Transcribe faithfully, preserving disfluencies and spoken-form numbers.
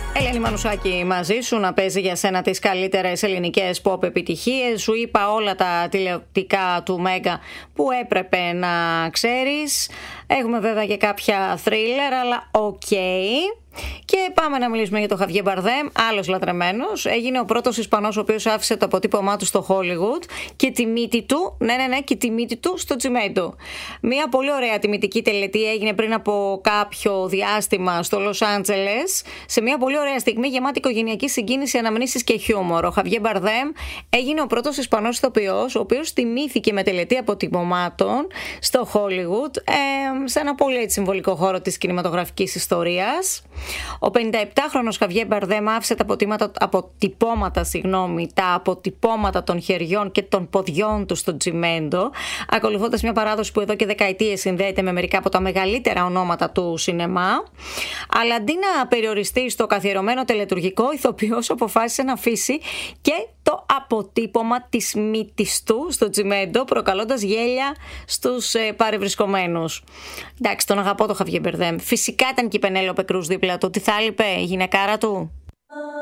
Ελένη Μανουσάκη μαζί σου, να παίζει για σένα τις καλύτερες ελληνικές pop επιτυχίες. Σου είπα όλα τα τηλεοπτικά του Μέγκα που έπρεπε να ξέρεις. Έχουμε βέβαια και κάποια thriller, αλλά οκ. Okay. Και πάμε να μιλήσουμε για τον Χαβιέ Μπαρδέμ, άλλος λατρεμένος. Έγινε ο πρώτος Ισπανός ο οποίος άφησε το αποτύπωμά του στο Hollywood και τη μύτη του, ναι, ναι, ναι, και τη μύτη του στο τσιμέντο. Μια πολύ ωραία τιμητική τελετή έγινε πριν από κάποιο διάστημα στο Λος Άντζελες, σε μια πολύ ωραία στιγμή γεμάτη οικογενειακή συγκίνηση, αναμνήσεις και χιούμορ. Ο Χαβιέ Μπαρδέμ έγινε ο πρώτος Ισπανός ηθοποιός, ο οποίος τιμήθηκε με τελετή αποτυπωμάτων στο Hollywood, ε, σε ένα πολύ έτσι συμβολικό χώρο της κινηματογραφικής ιστορίας. Ο πενηνταεπτάχρονος Χαβιέ Μπαρδέμ άφησε τα αποτυπώματα, συγγνώμη, τα αποτυπώματα των χεριών και των ποδιών του στο τσιμέντο, ακολουθώντας μια παράδοση που εδώ και δεκαετίες συνδέεται με μερικά από τα μεγαλύτερα ονόματα του σινεμά. Αλλά αντί να περιοριστεί στο καθιερωμένο τελετουργικό, ο ηθοποιός αποφάσισε να αφήσει και το αποτύπωμα της μύτης του στο τσιμέντο, προκαλώντας γέλια στους ε, παρευρισκομένους. Εντάξει, τον αγαπώ τον Χαβιέ Μπαρδέμ. Φυσικά ήταν και η Πενέλοπε Κρούς δίπλα του. Τι θα έλειπε η γυναικάρα του?